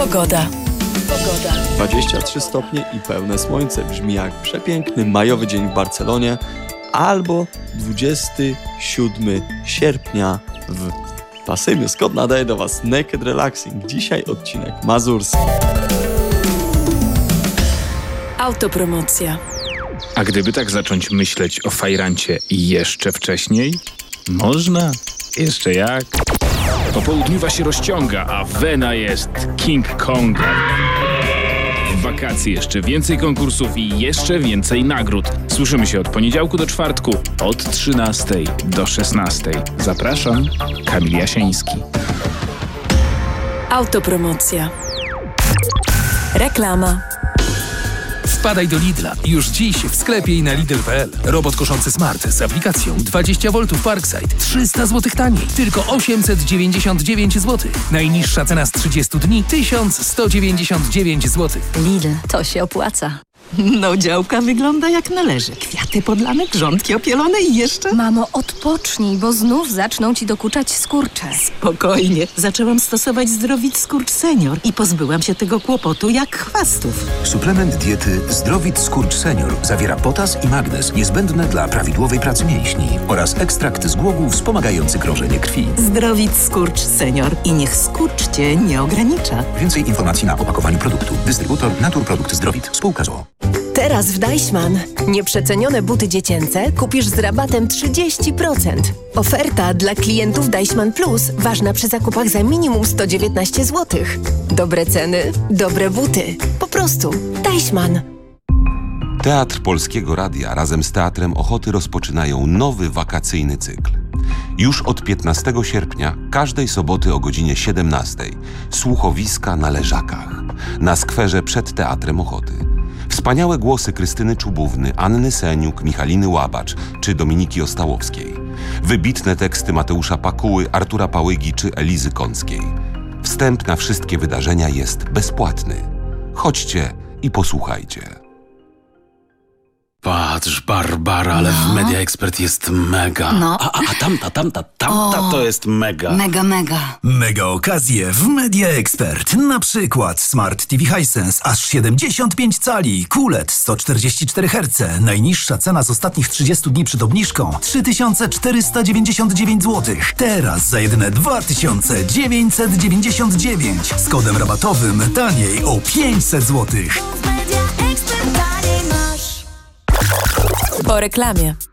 Pogoda. 23 stopnie i pełne słońce. Brzmi jak przepiękny majowy dzień w Barcelonie albo 27 sierpnia w Pasymiu. Skąd nadaje do Was Naked Relaxing. Dzisiaj odcinek mazurski. Autopromocja. A gdyby tak zacząć myśleć o fajrancie jeszcze wcześniej? Można. Jeszcze jak. Popołudniowa się rozciąga, a wena jest King Konga. W wakacje jeszcze więcej konkursów i jeszcze więcej nagród. Słyszymy się od poniedziałku do czwartku, od 13 do 16. Zapraszam, Kamil Jasiński. Autopromocja. Reklama. Wpadaj do Lidla. Już dziś w sklepie i na Lidl.pl. Robot koszący Smart z aplikacją 20V Parkside. 300 zł taniej. Tylko 899 zł. Najniższa cena z 30 dni 1199 zł. Lidl, to się opłaca. No, działka wygląda jak należy. Kwiaty podlane, grządki opielone i jeszcze... Mamo, odpocznij, bo znów zaczną ci dokuczać skurcze. Spokojnie. Zaczęłam stosować Zdrowit Skurcz Senior i pozbyłam się tego kłopotu jak chwastów. Suplement diety Zdrowit Skurcz Senior zawiera potas i magnez niezbędne dla prawidłowej pracy mięśni oraz ekstrakt z głogu wspomagający krążenie krwi. Zdrowit Skurcz Senior i niech skurcz cię nie ogranicza. Więcej informacji na opakowaniu produktu. Dystrybutor Naturprodukt Zdrowit. Spółka z o.o. Teraz w Deichmann. Nieprzecenione buty dziecięce kupisz z rabatem 30%. Oferta dla klientów Deichmann Plus ważna przy zakupach za minimum 119 zł. Dobre ceny, dobre buty. Po prostu Deichmann. Teatr Polskiego Radia razem z Teatrem Ochoty rozpoczynają nowy wakacyjny cykl. Już od 15 sierpnia każdej soboty o godzinie 17 słuchowiska na Leżakach, na skwerze przed Teatrem Ochoty. Wspaniałe głosy Krystyny Czubówny, Anny Seniuk, Michaliny Łabacz czy Dominiki Ostałowskiej. Wybitne teksty Mateusza Pakuły, Artura Pałygi czy Elizy Kąckiej. Wstęp na wszystkie wydarzenia jest bezpłatny. Chodźcie i posłuchajcie. Patrz, Barbara, ale w Media Expert jest mega. No. A tamta to jest mega. Mega. Mega okazje w Media Expert. Na przykład Smart TV Hisense aż 75 cali, QLED 144 Hz. Najniższa cena z ostatnich 30 dni przed obniżką 3499 zł. Teraz za jedyne 2999. Z kodem rabatowym taniej o 500 zł. Po reklamie.